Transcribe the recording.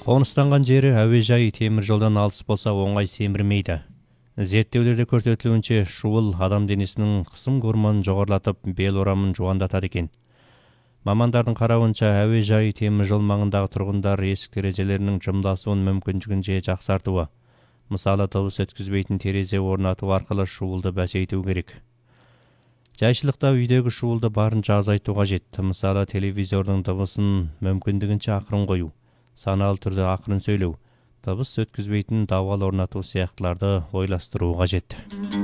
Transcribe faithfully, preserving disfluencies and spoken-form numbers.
Қоныстанған жері әуежай темір жолдан алыс болса оңай семірмейді. Зерттеулерде көрсетілуінше шуыл адам денесінің қысым гормонын жоғарылатып, бел орамын жуандатады екен. Мамандардың қарауынша әуежай темір жол маңындағы тұрғындар есік терезелерінің жымдасуын мүмкіншілігінше жақсартуы, мысалы дыбыс өткізбейтін терезе орнату арқылы шуылды бәсейту керек. Жайшылықта үйдегі шуылды барынша азайту қажет. Мысалы телевизордың дыбысын мүмкіндігінше ақырын қою, саналы түрде ақырын сөйлеу, дыбыс өткізбейтін дауал орнату сияқтыларды ойластыру қажет.